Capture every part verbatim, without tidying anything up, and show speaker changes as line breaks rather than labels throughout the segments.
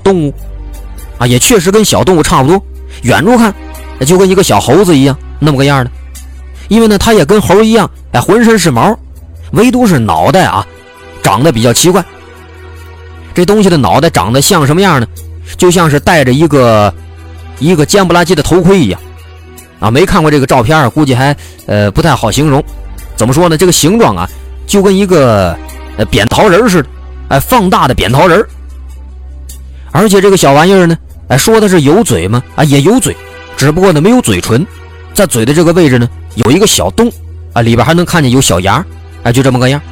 动物啊，也确实跟小动物差不多，远处看就跟一个小猴子一样那么个样的。因为呢它也跟猴一样，哎，浑身是毛，唯独是脑袋啊长得比较奇怪。这东西的脑袋长得像什么样呢？就像是戴着一个一个尖不拉几的头盔一样啊，没看过这个照片啊，估计还呃不太好形容。怎么说呢？这个形状啊，就跟一个呃扁桃人似的，哎，放大的扁桃人。而且这个小玩意儿呢，哎，说的是有嘴吗？啊，也有嘴，只不过呢没有嘴唇，在嘴的这个位置呢有一个小洞啊，里边还能看见有小牙，哎，就这么个样。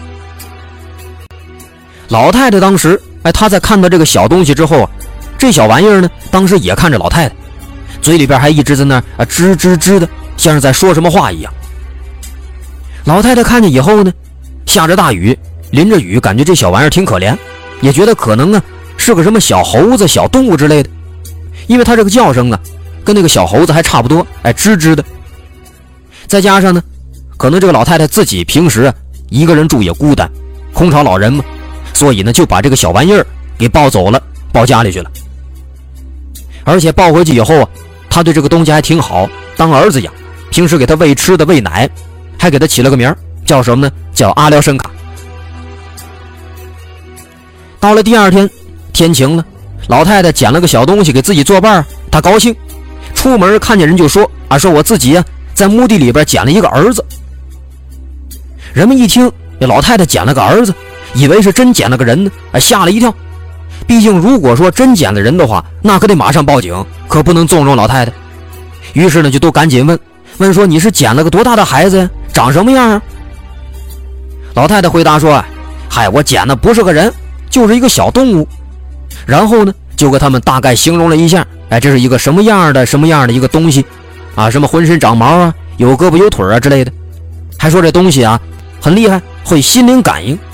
老太太当时，哎，她在看到这个小东西之后啊，这小玩意儿呢，当时也看着老太太，嘴里边还一直在那儿啊吱吱吱的，像是在说什么话一样。老太太看见以后呢，下着大雨，淋着雨，感觉这小玩意儿挺可怜，也觉得可能啊是个什么小猴子、小动物之类的，因为它这个叫声啊，跟那个小猴子还差不多，哎，吱吱的。再加上呢，可能这个老太太自己平时啊一个人住也孤单，空巢老人嘛，所以呢就把这个小玩意儿给抱走了，抱家里去了。而且抱回去以后啊，他对这个东西还挺好，当儿子养，平时给他喂吃的、喂奶，还给他起了个名叫什么呢？叫阿廖申卡。到了第二天，天晴了，老太太捡了个小东西给自己作伴，她高兴，出门看见人就说啊，说我自己啊在墓地里边捡了一个儿子。人们一听老太太捡了个儿子，以为是真捡了个人呢，啊，吓了一跳。毕竟如果说真捡了人的话，那可得马上报警，可不能纵容老太太。于是呢就都赶紧问问说，你是捡了个多大的孩子呀？长什么样啊？老太太回答说，嗨，我捡的不是个人，就是一个小动物。然后呢就给他们大概形容了一下，哎，这是一个什么样的什么样的一个东西啊，什么浑身长毛啊，有胳膊有腿啊之类的，还说这东西啊很厉害，会心灵感应。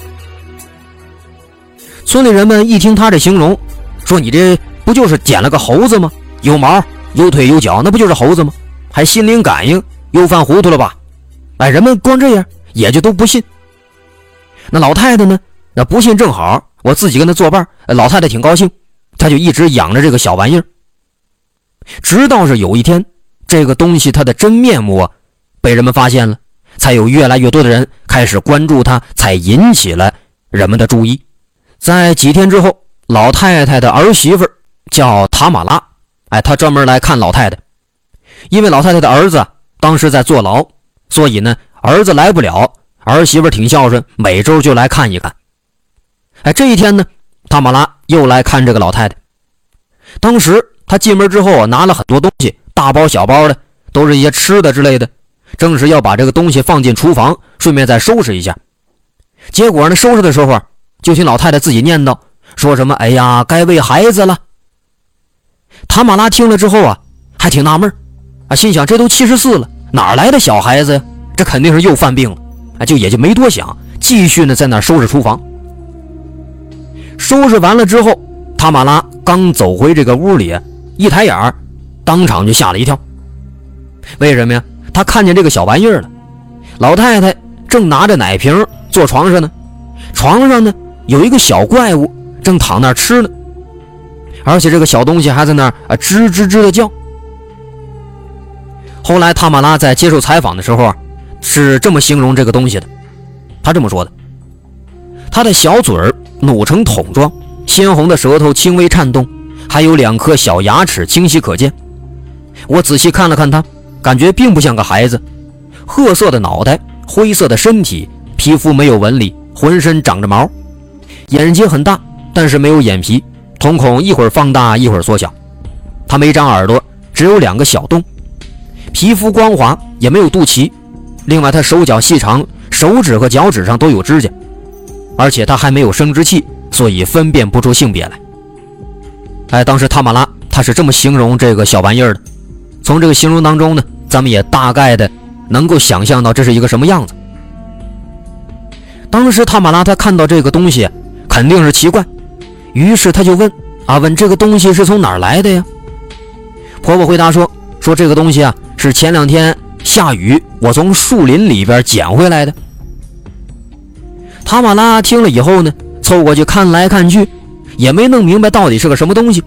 村里人们一听他这形容，说你这不就是捡了个猴子吗？有毛有腿有脚，那不就是猴子吗？还心灵感应，又犯糊涂了吧？哎，人们光这样也就都不信。那老太太呢，那不信正好，我自己跟她作伴，老太太挺高兴，她就一直养着这个小玩意儿。直到是有一天，这个东西它的真面目啊被人们发现了，才有越来越多的人开始关注它，才引起了人们的注意。在几天之后，老太太的儿媳妇叫塔玛拉，哎，她专门来看老太太。因为老太太的儿子当时在坐牢，所以呢儿子来不了，儿媳妇挺孝顺，每周就来看一看。哎，这一天呢，塔玛拉又来看这个老太太。当时她进门之后啊，拿了很多东西，大包小包的，都是一些吃的之类的，正是要把这个东西放进厨房，顺便再收拾一下。结果呢，收拾的时候啊，就听老太太自己念叨，说什么哎呀该喂孩子了。塔玛拉听了之后啊，还挺纳闷啊，心想这都七十四了，哪来的小孩子呀？这肯定是又犯病了啊，就也就没多想，继续呢在那收拾厨房。收拾完了之后，塔玛拉刚走回这个屋里，一抬眼当场就吓了一跳。为什么呀？他看见这个小玩意儿了，老太太正拿着奶瓶坐床上呢，床上呢有一个小怪物正躺那儿吃呢，而且这个小东西还在那儿啊吱吱吱的叫。后来塔玛拉在接受采访的时候啊，是这么形容这个东西的，他这么说的：他的小嘴儿努成桶状，鲜红的舌头轻微颤动，还有两颗小牙齿清晰可见。我仔细看了看他，感觉并不像个孩子，褐色的脑袋，灰色的身体，皮肤没有纹理，浑身长着毛，眼睛很大，但是没有眼皮，瞳孔一会儿放大一会儿缩小。他没长耳朵，只有两个小洞，皮肤光滑，也没有肚脐。另外他手脚细长，手指和脚趾上都有指甲，而且他还没有生殖器，所以分辨不出性别来。哎，当时塔玛拉他是这么形容这个小玩意儿的。从这个形容当中呢，咱们也大概的能够想象到这是一个什么样子。当时塔玛拉他看到这个东西肯定是奇怪，于是他就问啊，问这个东西是从哪儿来的呀？婆婆回答说说这个东西啊是前两天下雨我从树林里边捡回来的。塔玛拉听了以后呢，凑过去看来看去，也没弄明白到底是个什么东西。